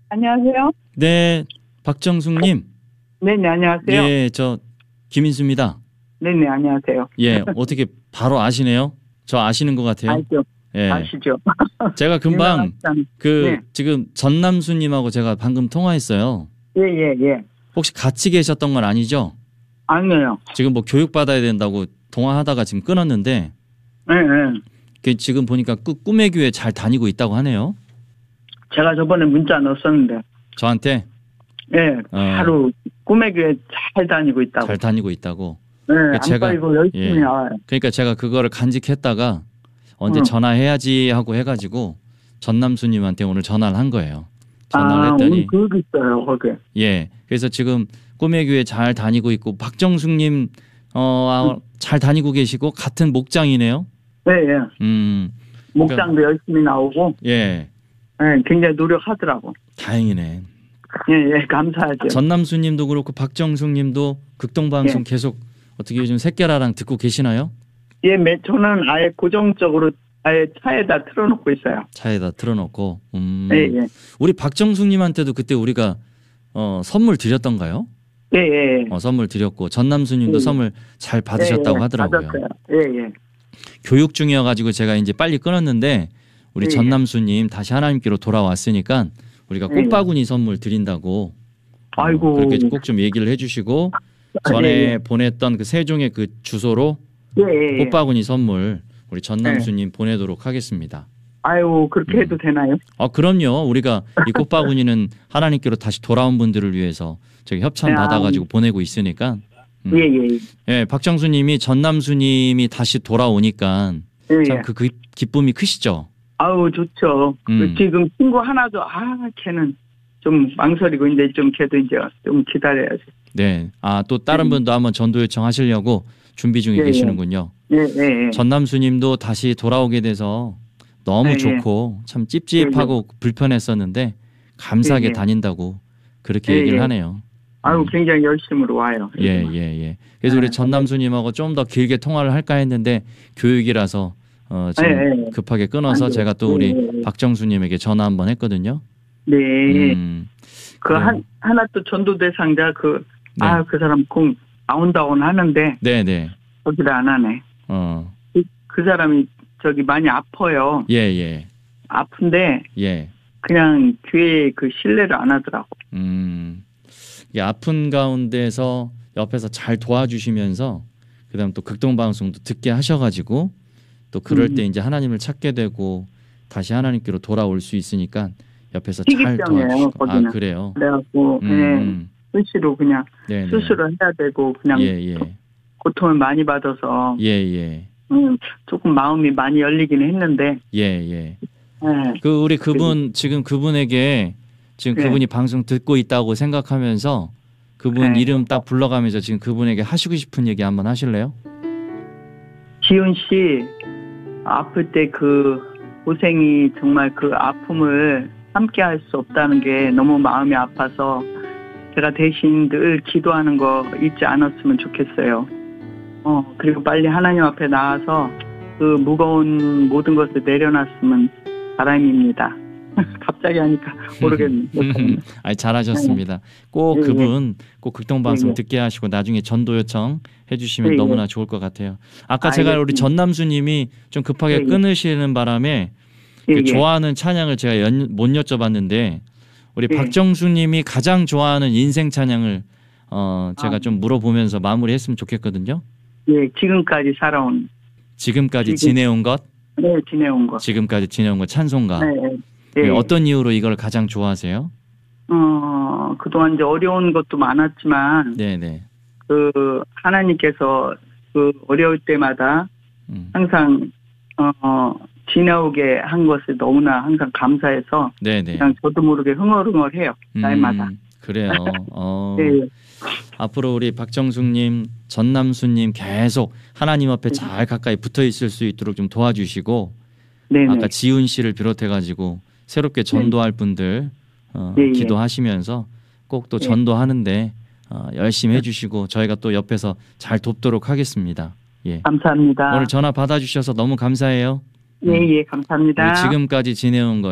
안녕하세요. 네, 박정숙님. 네네, 안녕하세요. 예, 저 김인수입니다. 네네, 안녕하세요. 예, 어떻게 바로 아시네요? 저 아시는 것 같아요. 알죠. 예, 아시죠? 제가 금방 네. 지금 전남수님하고 제가 방금 통화했어요. 예, 예, 예. 혹시 같이 계셨던 건 아니죠? 아니에요. 지금 뭐 교육 받아야 된다고 통화하다가 지금 끊었는데, 예, 예. 지금 보니까 꿈의 교회 잘 다니고 있다고 하네요. 제가 저번에 문자 넣었었는데, 저한테 예, 하루 꿈의 교회 잘 다니고 있다고. 잘 다니고 있다고. 예, 그러니까 안 빠지고 열심히 나와요. 그러니까 제가 그거를 간직했다가 언제 전화해야지 하고 해가지고 전남수님한테 오늘 전화를 한 거예요. 전화를 했더니 오늘 교육 있어요, 거기. 예, 그래서 지금 꿈의 교회 잘 다니고 있고 박정숙님 잘 다니고 계시고 같은 목장이네요. 예, 예. 목장도 열심히 나오고. 예. 예, 굉장히 노력하더라고. 다행이네. 예, 예, 감사하죠. 전남수님도 그렇고 박정숙님도 극동방송 계속 어떻게 요즘 새끼라랑 듣고 계시나요? 예, 저는 아예 고정적으로 아예 차에다 틀어놓고 있어요. 차에다 틀어놓고. 예, 예. 우리 박정숙님한테도 그때 우리가 선물 드렸던가요? 예, 예. 선물 드렸고 전남수님도 선물 잘 받으셨다고 하더라고요. 받았어요. 예, 예. 교육 중이어가지고 제가 이제 빨리 끊었는데 우리 전남수님 다시 하나님께로 돌아왔으니까 우리가 꽃바구니 선물 드린다고. 아이고. 그렇게 꼭 좀 얘기를 해주시고 전에 보냈던 그 세종의 그 주소로 꽃바구니 선물 우리 전남수님 보내도록 하겠습니다. 아유, 그렇게 해도 되나요? 그럼요. 우리가 이 꽃바구니는 하나님께로 다시 돌아온 분들을 위해서 저기 협찬 받아가지고 보내고 있으니까. 예, 박정수님이 전남수님이 다시 돌아오니까 참 그 기쁨이 크시죠. 아우, 좋죠. 지금 친구 하나도 걔는 좀 망설이고 이제 좀 걔도 이제 좀 기다려야지. 네, 또 다른 분도 한번 전도 요청하시려고 준비 중에 계시는군요. 전남수님도 다시 돌아오게 돼서 너무 좋고 참 찝찝하고 불편했었는데 감사하게 다닌다고 그렇게 얘기를 하네요. 아유, 굉장히 열심으로 와요. 예. 그래서 우리 전남수님하고 좀 더 길게 통화를 할까 했는데 교육이라서 지금 급하게 끊어서 제가 또 우리 박정수님에게 전화 한번 했거든요. 네. 하나 또 전도 대상자 그 사람 공 아웃다운 하는데. 네네. 거기를 안 하네. 그 사람이 저기 많이 아파요. 예. 아픈데. 예. 그냥 교회에 그 신뢰를 안 하더라고. 이게 아픈 가운데서 옆에서 잘 도와주시면서 그다음 또 극동방송도 듣게 하셔가지고 또 그럴 때 이제 하나님을 찾게 되고 다시 하나님께로 돌아올 수 있으니까 옆에서 잘 도와주시고. 그래요. 그래갖고 수시로 그냥 수시로 해야 되고 그냥 고통을 많이 받아서 조금 마음이 많이 열리긴 했는데. 그 우리 그분 지금 그분에게 지금 그분이 방송 듣고 있다고 생각하면서 그분 이름 딱 불러가면서 지금 그분에게 하시고 싶은 얘기 한번 하실래요? 지훈 씨 아플 때 그 고생이 정말 그 아픔을 함께 할 수 없다는 게 너무 마음이 아파서 제가 대신 늘 기도하는 거 잊지 않았으면 좋겠어요. 그리고 빨리 하나님 앞에 나와서 그 무거운 모든 것을 내려놨으면 바람입니다. 갑자기 하니까 모르겠네. 아니, 잘하셨습니다. 꼭 그분 꼭 극동방송 듣게 하시고 나중에 전도 요청 해주시면 너무나 좋을 것 같아요. 아까 제가 우리 전남수님이 좀 급하게 끊으시는 바람에 그 좋아하는 찬양을 제가 못 여쭤봤는데 우리 박정수님이 가장 좋아하는 인생 찬양을 제가 좀 물어보면서 마무리했으면 좋겠거든요. 예, 지금까지 살아온. 지금까지 지내온 것? 네, 지내온 것. 지금까지 지내온 것 찬송가. 네. 어떤 이유로 이걸 가장 좋아하세요? 그동안 이제 어려운 것도 많았지만. 네네. 그 하나님께서 그 어려울 때마다 항상 지나오게 한 것을 너무나 항상 감사해서. 네네. 그냥 저도 모르게 흥얼흥얼해요. 날마다. 그래요. 네. 앞으로 우리 박정숙님, 전남수님 계속 하나님 앞에 잘 가까이 붙어 있을 수 있도록 좀 도와주시고. 네네. 아까 지훈 씨를 비롯해가지고 새롭게 전도할 분들 기도하시면서 꼭 또 전도하는데 열심히 해주시고 저희가 또 옆에서 잘 돕도록 하겠습니다. 예. 감사합니다. 오늘 전화 받아주셔서 너무 감사해요. 예, 감사합니다. 지금까지 지내온 것